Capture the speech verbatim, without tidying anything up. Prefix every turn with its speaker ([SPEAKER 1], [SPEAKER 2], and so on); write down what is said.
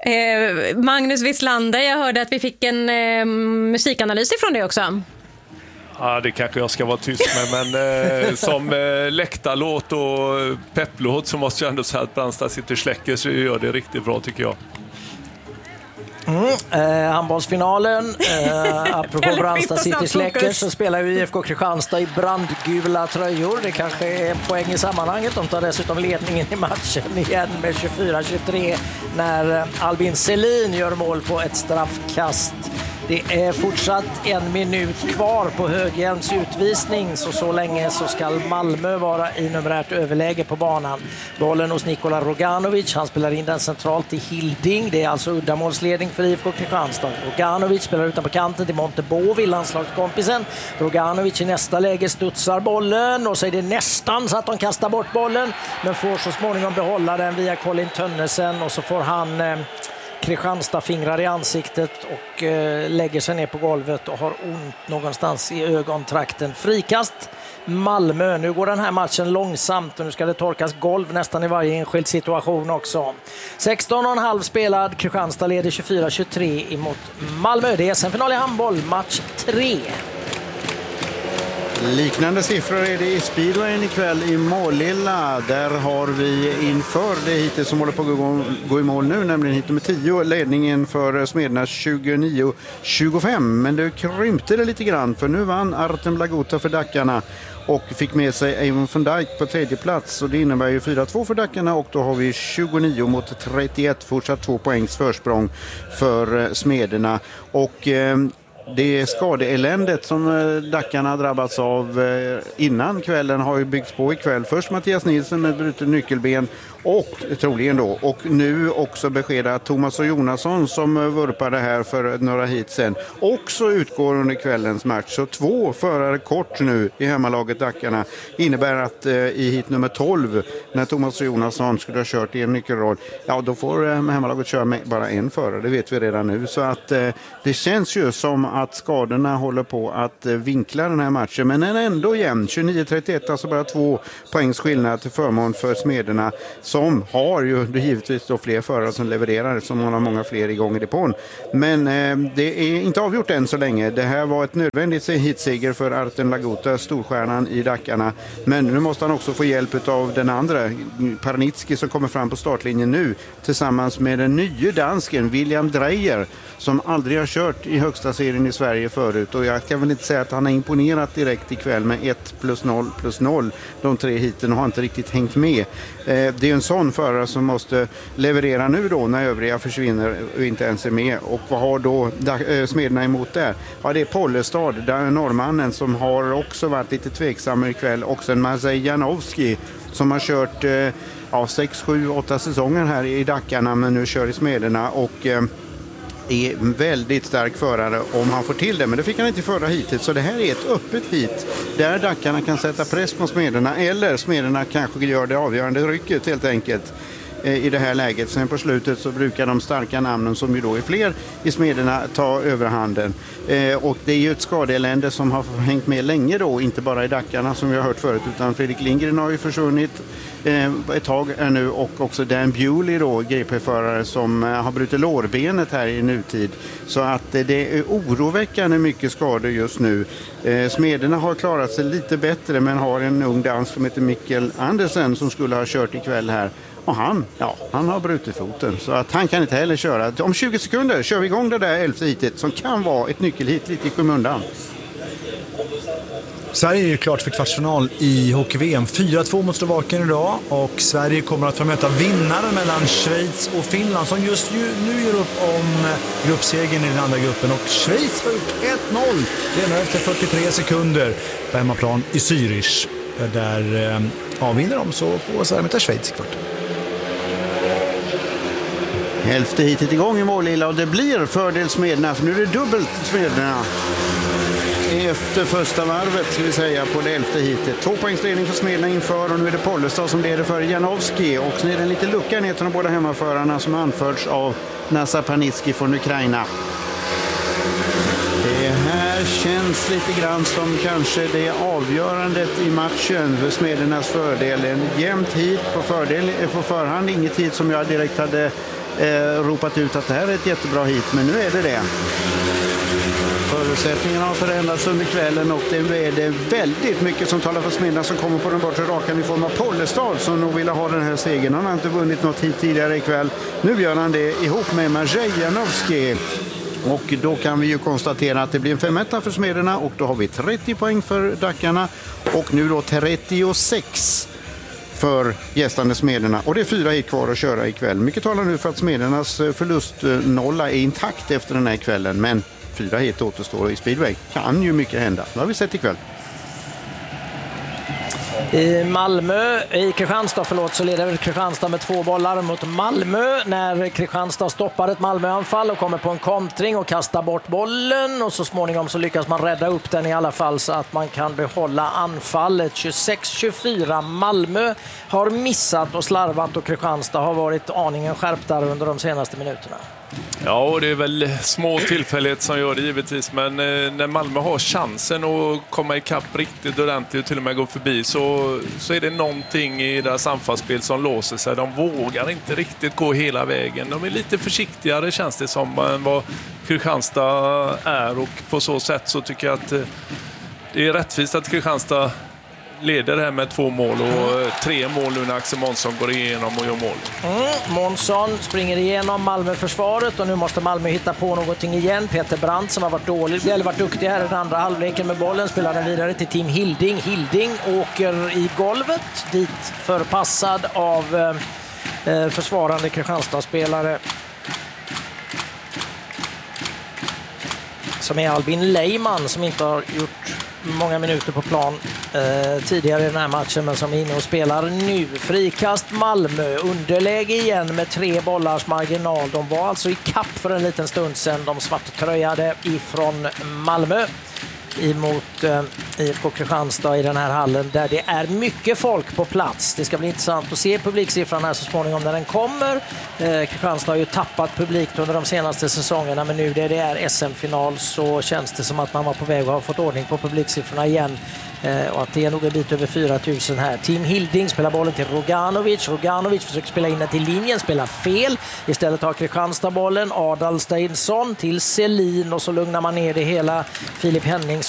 [SPEAKER 1] Eh, Magnus Wislander, jag hörde att vi fick en eh, musikanalys ifrån det också.
[SPEAKER 2] Ja, det kanske jag ska vara tyst med, men eh, som eh, läktarlåt och pepplåt så måste jag ändå säga att Brandsta sitter släcker, så gör det riktigt bra tycker jag.
[SPEAKER 3] Mm, eh, handbollsfinalen, eh, apropå Brandsta City Släcker, så spelar ju I F K Kristianstad i brandgula tröjor. Det kanske är poäng i sammanhanget. De tar dessutom ledningen i matchen igen med tjugofyra tjugotre när Albin Selin gör mål på ett straffkast. Det är fortsatt en minut kvar på Höghjälms utvisning, så så länge så ska Malmö vara i numerärt överläge på banan. Bollen hos Nikola Roganovic, han spelar in den centralt i Hilding. Det är alltså uddamålsledning för I F K Kristianstad. Roganovic spelar utan på kanten till Montebovi, landslagskompisen. Roganovic i nästa läge studsar bollen och så är det nästan så att de kastar bort bollen, men får så småningom behålla den via Colin Tönnesen, och så får han eh, Kristianstad fingrar i ansiktet och eh, lägger sig ner på golvet och har ont någonstans i ögontrakten. Frikast Malmö. Nu går den här matchen långsamt och nu ska det torkas golv nästan i varje enskild situation också. sexton och en halv spelad. Kristianstad leder tjugofyra tjugotre emot Malmö. Det är S M-final i handboll, match tre.
[SPEAKER 4] Liknande siffror är det i speedwayen ikväll i Målilla. Där har vi inför det hittills som håller på att gå, gå i mål nu, nämligen hit nummer tio, ledningen för Smedna tjugonio tjugofem. Men det krympte det lite grann, för nu vann Artem Blaguta för Dackarna och fick med sig Avon van Dijk på tredje plats. Och det innebär ju fyra två för Dackarna, och då har vi tjugonio mot trettioett, fortsatt två poängs försprång för Smederna. Och eh, det är skadeeländet som Dackarna drabbats av innan kvällen har ju byggts på ikväll. Först Mattias Nilsson med brutet nyckelben och troligen då, och nu också besked att Thomas och Jonasson som vurpade här för några hit sen också utgår under kvällens match. Så två förare kort nu i hemmalaget Dackarna innebär att eh, i hit nummer tolv, när Thomas och Jonasson skulle ha kört i en nyckelroll, ja då får eh, hemmalaget köra med bara en förare, det vet vi redan nu. Så att eh, det känns ju som att skadorna håller på att eh, vinkla den här matchen, men den är ändå jämn, tjugonio trettioett, alltså bara två poängs skillnad till förmån för Smederna, som har ju givetvis då fler förare som levererar, som har många fler igång i depån. Men eh, det är inte avgjort än så länge. Det här var ett nödvändigt hitseger för Artem Blaguta, storstjärnan i Dackarna. Men nu måste han också få hjälp av den andra, Parnitski, som kommer fram på startlinjen nu tillsammans med den nya dansken William Dreyer, som aldrig har kört i högsta serien i Sverige förut. Och jag kan väl inte säga att han har imponerat direkt ikväll med ett plus noll plus noll. De tre hiten har inte riktigt hängt med. Eh, det är en sån förare som måste leverera nu då när övriga försvinner och inte ens är med. Och vad har då äh, Smederna emot där? Ja, det är Pollestad, där norrmannen, som har också varit lite tveksam ikväll. Och sen Mazej Janowski som har kört eh, ja, sex, sju, åtta säsonger här i Dackarna, men nu kör i Smederna och eh, är väldigt stark förare om han får till det, men det fick han inte förra hitet. Så det här är ett öppet hit där Dackarna kan sätta press på Smederna, eller Smederna kanske gör det avgörande rycket helt enkelt i det här läget. Sen på slutet så brukar de starka namnen, som ju då är fler i Smederna, ta överhanden. Eh, och det är ju ett skadeelände som har hängt med länge då, inte bara i Dackarna som vi har hört förut, utan Fredrik Lindgren har ju försvunnit eh, ett tag nu, och också Dan Bewley då, G P-förare, som eh, har brutit lårbenet här i nutid. Så att eh, det är oroväckande mycket skador just nu. Eh, Smederna har klarat sig lite bättre, men har en ung dansk som heter Mikkel Andersen som skulle ha kört ikväll här. Och han, ja, han har brutit foten, så att han kan inte heller köra. Om tjugo sekunder kör vi igång det där elfte hitet som kan vara ett nyckelhit lite i skymundan.
[SPEAKER 5] Sverige är ju klart för kvartsfinal i hockey-V M. fyra två mot Slovakien idag, och Sverige kommer att få möta vinnaren mellan Schweiz och Finland, som just nu gör upp om gruppsegern i den andra gruppen. Och Schweiz har gjort ett noll redan efter fyrtiotre sekunder på hemmaplan i Zürich. Där eh, avvinner de, så får Sverige möta Schweiz i kvarten.
[SPEAKER 4] Hälfte hitet igång i Målilla, och det blir fördel Smederna, för nu är det dubbelt Smederna efter första varvet, ska vi säga, på det elfte hitet. Två poängsledning för Smederna inför, och nu är det Pollestad som leder för Janowski, och sen är det en liten lucka ner till de båda hemmaförarna som anförts av Nasa Parnitski från Ukraina. Det här känns lite grann som kanske det avgörandet i matchen för Smedernas fördel. En jämnt hit på fördel på förhand, inget hit som jag direkt hade eh, ropat ut att det här är ett jättebra hit, men nu är det det. Förutsättningarna har förändrats under kvällen och det är det väldigt mycket som talar för Smedna som kommer på den bortre rakan i form av Pollestad som nog vill ha den här segern. Han har inte vunnit något hit tidigare ikväll. Nu gör han det ihop med Maciej Janowski. Och då kan vi ju konstatera att det blir en femetta för Smederna och då har vi trettio poäng för Dackarna och nu då trettiosex för gästande Smederna. Och det är fyra hit kvar att köra ikväll. Mycket talar nu för att Smedernas förlustnolla är intakt efter den här kvällen, men fyra hit återstår i speedway. Kan ju mycket hända. Det har vi sett ikväll.
[SPEAKER 3] I Malmö, i Kristianstad förlåt, så leder Kristianstad med två bollar mot Malmö när Kristianstad stoppar ett Malmöanfall och kommer på en kontring och kastar bort bollen och så småningom så lyckas man rädda upp den i alla fall så att man kan behålla anfallet. tjugosex tjugofyra. Malmö har missat och slarvat och Kristianstad har varit aningen skärptare under de senaste minuterna.
[SPEAKER 2] Ja, och det är väl små tillfälligheter som gör det givetvis, men eh, när Malmö har chansen att komma ikapp riktigt ordentligt och till och med gå förbi så, så är det någonting i deras anfallsspel som låser sig. De vågar inte riktigt gå hela vägen. De är lite försiktigare känns det som än vad Kristianstad är och på så sätt så tycker jag att eh, det är rättvist att Kristianstad leder det här med två mål och tre mål nu när Axel Månsson går igenom och gör mål.
[SPEAKER 3] Mm, Månsson springer igenom Malmö-försvaret och nu måste Malmö hitta på någonting igen. Peter Brandt som har varit dålig, eller varit duktig här i den andra halvleken med bollen, spelar den vidare till Tim Hilding. Hilding åker i golvet, dit förpassad av eh, försvarande Kristianstad-spelare som är Albin Leiman som inte har gjort många minuter på plan eh, tidigare i den här matchen men som är inne och spelar nu. Frikast Malmö, underläge igen med tre bollars marginal. De var alltså i kapp för en liten stund sedan, de svarttröjade ifrån Malmö emot eh, I F K Kristianstad i den här hallen där det är mycket folk på plats. Det ska bli intressant att se publiksiffran här så småningom när den kommer. Eh, Kristianstad har ju tappat publikt under de senaste säsongerna men nu när det är S M-final så känns det som att man var på väg och har fått ordning på publiksiffrorna igen. Eh, och att det är nog en bit över fyra tusen här. Tim Hilding spelar bollen till Roganovic. Roganovic försöker spela in den till linjen, spelar fel. Istället har Kristianstad bollen. Adal Steinsson till Selin och så lugnar man ner det hela. Filip Henning